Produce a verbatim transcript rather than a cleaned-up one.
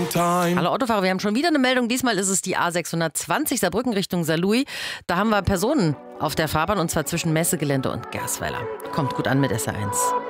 time. Hallo Autofahrer, wir haben schon wieder eine Meldung. Diesmal ist es die A sechshundertzwanzig Saarbrücken Richtung Saarlouis. Da haben wir Personen auf der Fahrbahn und zwar zwischen Messegelände und Gersweiler. Kommt gut an mit S R eins.